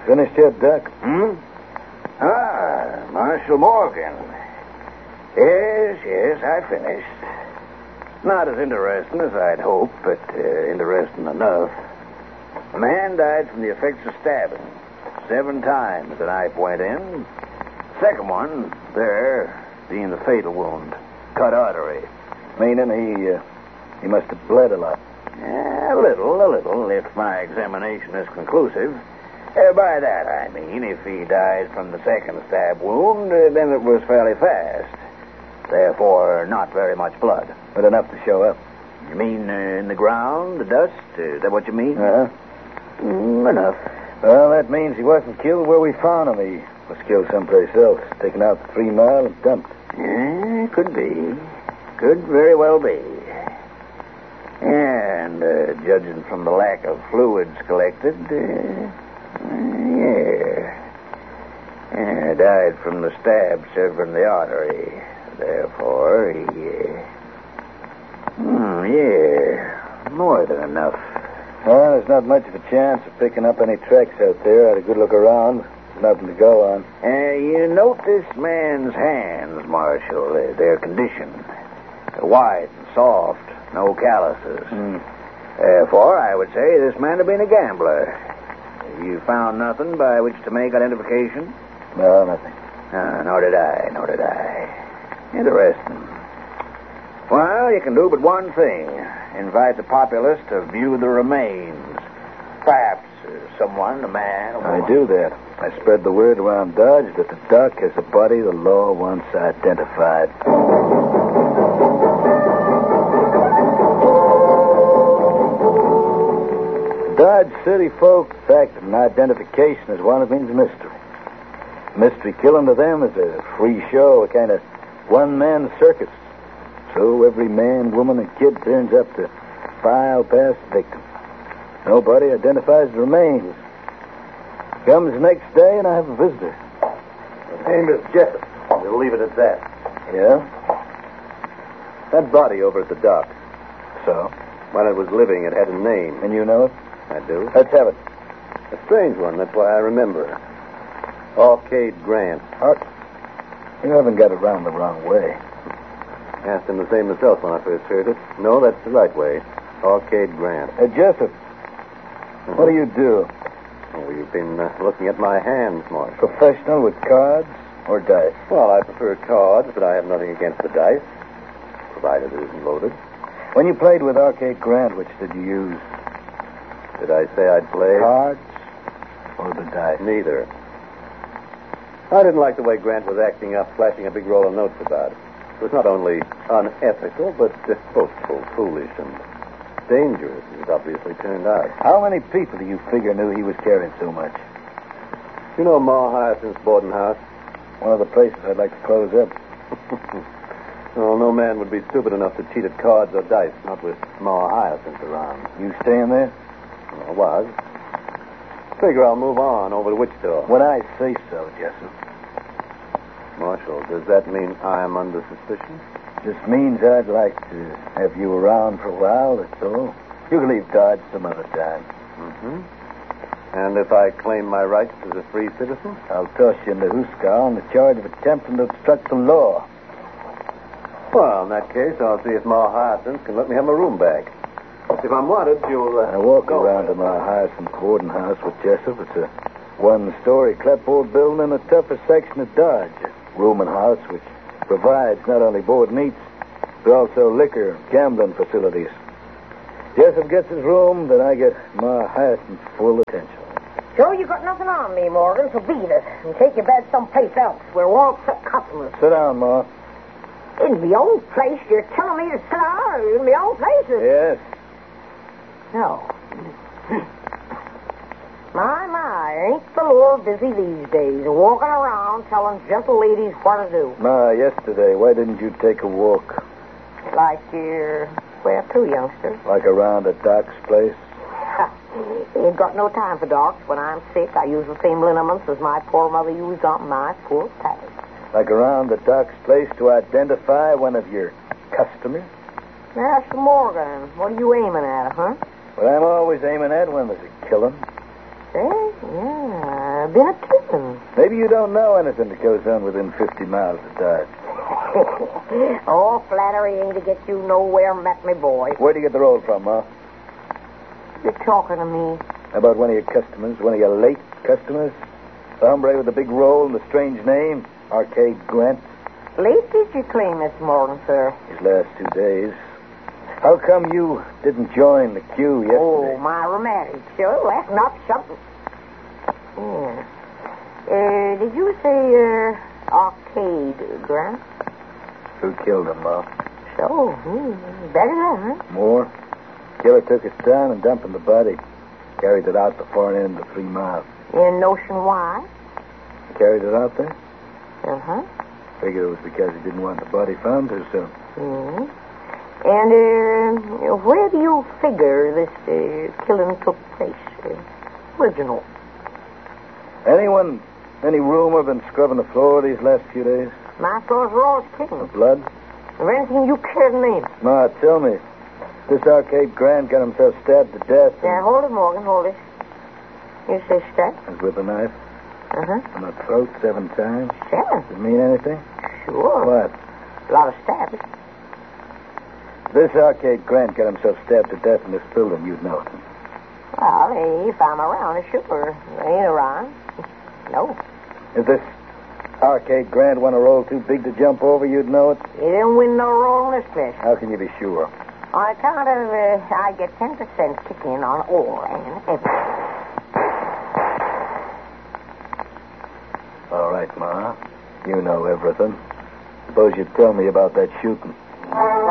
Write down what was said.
finished yet, Doc? Marshal Morgan. Yes, I finished. Not as interesting as I'd hoped, but interesting enough. A man died from the effects of stabbing. 7 times the knife went in. Second one, there, being the fatal wound. Cut artery. Meaning he must have bled a lot. A little, if my examination is conclusive. By that, I mean, if he died from the second stab wound, then it was fairly fast. Therefore, not very much blood. But enough to show up. You mean in the ground, the dust? Is that what you mean? Enough. Well, that means he wasn't killed where we found him. He was killed someplace else. Taken out the 3 Mile and dumped. Could be. Could very well be. And judging from the lack of fluids collected, died from the stab severing the artery. Therefore, more than enough. Well, there's not much of a chance of picking up any tracks out there. I had a good look around. There's nothing to go on. You note this man's hands, Marshal, their condition. They're white and soft, no calluses. Therefore, I would say this man had been a gambler. Have you found nothing by which to make identification? No, nothing. Nor did I. Interesting. Well, you can do but one thing. Invite the populace to view the remains. Perhaps someone, a man, or woman. I do that. I spread the word around Dodge that the Doc has a body the law wants identified. Dodge City folk, the fact that an identification is one, it means mystery. Mystery killing to them is a free show, a kind of one-man circus. So every man, woman, and kid turns up to file past victim. Nobody identifies the remains. Comes the next day, and I have a visitor. His name is Jessup. We'll leave it at that. Yeah? That body over at the dock. So? While it was living, it had a name. And you know it? I do. Let's have it. A strange one. That's why I remember. Arcade Grant. You haven't got it round the wrong way. Asked him the same myself when I first heard it. No, that's the right way. Arcade Grant. Jessup, what do you do? Oh, you've been looking at my hands, Marshal. Professional with cards or dice? Well, I prefer cards, but I have nothing against the dice, provided it isn't loaded. When you played with Arcade Grant, which did you use? Did I say I'd play? Cards or the dice? Neither. I didn't like the way Grant was acting up, flashing a big roll of notes about it. It was not only unethical, but boastful, foolish, and dangerous, as it obviously turned out. How many people do you figure knew he was carrying so much? You know Ma Hyacinth's boarding house? One of the places I'd like to close up. Oh, no man would be stupid enough to cheat at cards or dice, not with Ma Hyacinth around. You staying there? Well, I was. Figure I'll move on over to Wichita. When I say so, Jessup. Marshal, does that mean I am under suspicion? Just means I'd like to have you around for a while, that's all. You can leave Dodge some other time. And if I claim my rights as a free citizen? I'll toss you into Huska on the charge of attempting to obstruct the law. Well, in that case, I'll see if Ma Hyacinth can let me have my room back. If I'm wanted, you'll... I walk around to my Hyacinth boarding house with Jessup. It's a one-story clapboard building in the toughest section of Dodge. Rooming house which provides not only board and eats, but also liquor and gambling facilities. Jessup gets his room, then I get my Hyacinth full attention. So you got nothing on me, Morgan, so beat it. And take your bed someplace else where we won't accept customers. Sit down, Ma. In my own place? You're telling me to sit down in my own place? Yes. No. My, ain't the Lord busy these days, walking around telling gentle ladies what to do. Ma, yesterday, why didn't you take a walk? Like you're... Where to, youngster? Like around at Doc's place? Ain't got no time for docs. When I'm sick, I use the same liniments as my poor mother used on my poor patty. Like around at Doc's place to identify one of your customers? Master Morgan, what are you aiming at, huh? Well, I'm always aiming at when there's a killing. Eh? Yeah, been a killing. Maybe you don't know anything that goes on within 50 miles of Dodge. Oh, flattery ain't to get you nowhere, met me, boy. Where'd you get the roll from, Ma? You're talking to me. About one of your customers, one of your late customers? The hombre with the big roll and the strange name, Arcade Grant. Late did you claim this morning, sir? His last 2 days. How come you didn't join the queue yesterday? Oh, my rheumatic. Sure, that's not something. Yeah. Did you say, Arcade Grant? Who killed him, Ma? So, better than, huh? More. Killer took his time and dumping the body. Carried it out the far end of 3 miles. In notion why? Carried it out there? Uh-huh. Figured it was because he didn't want the body found too soon. Mm-hmm. And, where do you figure this, killing took place? Original. Any rumor been scrubbing the floor these last few days? My floor's raw as chicken. Blood? Or anything you care to name. Ma, tell me. This Arcade Grant got himself stabbed to death. Yeah, hold it, Morgan, hold it. You say stab? With a knife? Uh-huh. On the throat 7 times? 7? Does it mean anything? Sure. What? A lot of stabs. This Arcade Grant got himself stabbed to death in this building, you'd know it. Well, if I'm around, sure. Ain't around. No. If this Arcade Grant won a roll too big to jump over, you'd know it? He didn't win no roll in this place. How can you be sure? On account of, I get 10% kick in on all and everything. All right, Ma. You know everything. Suppose you'd tell me about that shooting.